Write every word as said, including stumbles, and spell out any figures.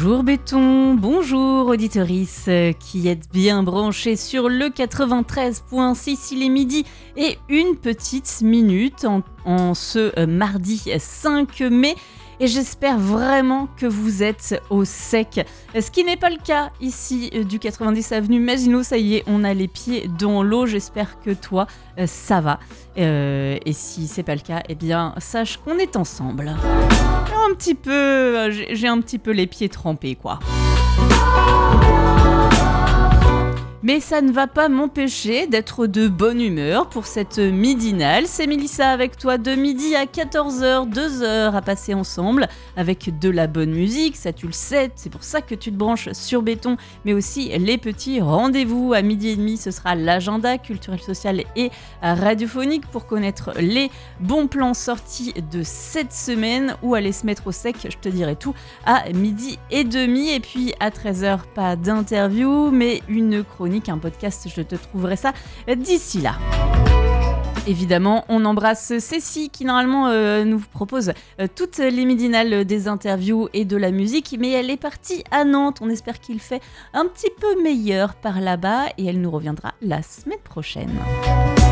Bonjour Béton, bonjour auditorice qui êtes bien branchés sur le quatre-vingt-treize virgule six, il est midi et une petite minute en, en ce mardi cinq mai. Et j'espère vraiment que vous êtes au sec. Ce qui n'est pas le cas ici du quatre-vingt-dix avenue Maginot. Ça y est, on a les pieds dans l'eau. J'espère que toi, ça va. Euh, et si c'est pas le cas, eh bien, sache qu'on est ensemble. Un petit peu, j'ai un petit peu les pieds trempés, quoi. Mais ça ne va pas m'empêcher d'être de bonne humeur pour cette midinale. C'est Mélissa avec toi de midi à quatorze heures, deux heures à passer ensemble avec de la bonne musique, ça tu le sais, c'est pour ça que tu te branches sur Béton, mais aussi les petits rendez-vous. À midi et demi, ce sera l'agenda culturel, social et radiophonique pour connaître les bons plans sortis de cette semaine ou aller se mettre au sec, je te dirai tout à midi et demi. Et puis à treize heures, pas d'interview, mais une chronique, un podcast, je te trouverai ça d'ici là. Évidemment, on embrasse Cécile qui normalement euh, nous propose euh, toutes les midinales des interviews et de la musique, mais elle est partie à Nantes. On espère qu'il fait un petit peu meilleur par là-bas et elle nous reviendra la semaine prochaine.